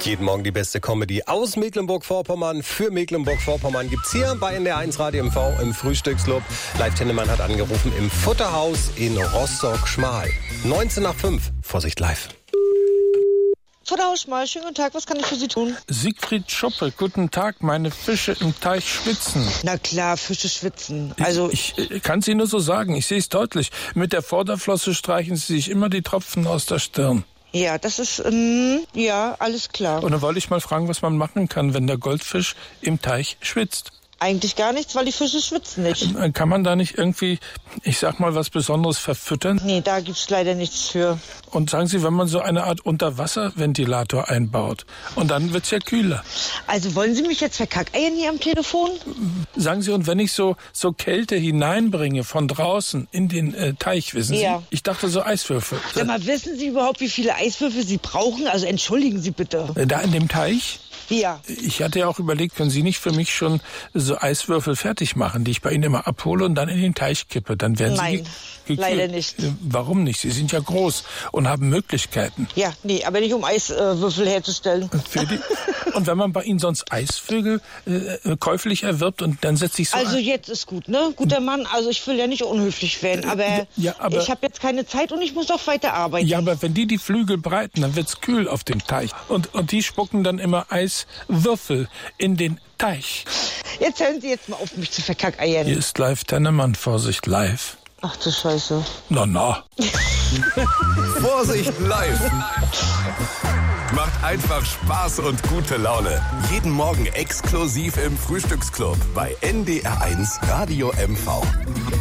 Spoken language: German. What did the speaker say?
Jeden Morgen die beste Comedy aus Mecklenburg-Vorpommern. Für Mecklenburg-Vorpommern gibt's hier bei NDR1 Radio MV im Frühstücksclub. Live Tennemann hat angerufen im Futterhaus in Rostock-Schmal. 19:05. Vorsicht live. Futterhaus Schmal, schönen guten Tag, was kann ich für Sie tun? Siegfried Schoppe, guten Tag, meine Fische im Teich schwitzen. Na klar, Fische schwitzen. Also Ich kann es Ihnen nur so sagen, ich sehe es deutlich. Mit der Vorderflosse streichen Sie sich immer die Tropfen aus der Stirn. ja, das ist, ja, alles klar. Und dann wollte ich mal fragen, was man machen kann, wenn der Goldfisch im Teich schwitzt. Eigentlich gar nichts, weil die Fische schwitzen nicht. Kann man da nicht irgendwie, ich sag mal, was Besonderes verfüttern? Nee, da gibt's leider nichts für. Und sagen Sie, wenn man so eine Art Unterwasserventilator einbaut, und dann wird's ja kühler. Also wollen Sie mich jetzt verkackeiern hier am Telefon? Sagen Sie, und wenn ich so Kälte hineinbringe von draußen in den Teich, wissen Sie? Ja. Ich dachte so Eiswürfel. Sag mal, wissen Sie überhaupt, wie viele Eiswürfel Sie brauchen? Also entschuldigen Sie bitte. Da in dem Teich? Ja. Ich hatte ja auch überlegt, können Sie nicht für mich schon so Eiswürfel fertig machen, die ich bei Ihnen immer abhole und dann in den Teich kippe? Dann werden Nein, Sie leider nicht. Warum nicht? Sie sind ja groß und haben Möglichkeiten. Ja, nee, aber nicht um Eiswürfel herzustellen. Und wenn man bei Ihnen sonst Eisvögel käuflich erwirbt und dann setzt sich so Also ein. jetzt ist gut, ne? Guter Mann, also ich will ja nicht unhöflich werden, aber, aber ich habe jetzt keine Zeit und ich muss auch weiter arbeiten. Ja, aber wenn die Flügel breiten, dann wird's kühl auf dem Teich. Und die spucken dann immer Eiswürfel in den Teich. Jetzt hören Sie jetzt mal auf, mich zu verkackeiern. Hier ist live Tennemann, Vorsicht live. Ach du Scheiße. Na. Vorsicht live. Macht einfach Spaß und gute Laune. Jeden Morgen exklusiv im Frühstücksclub bei NDR1 Radio MV.